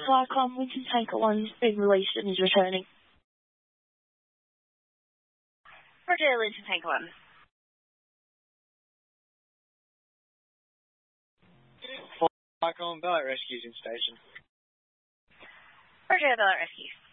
Clark, Winton Tanker 1's been released and is returning. Roger, Winton Tanker 1. Clark, Bellet Rescues in station. Roger, Bellet Rescue.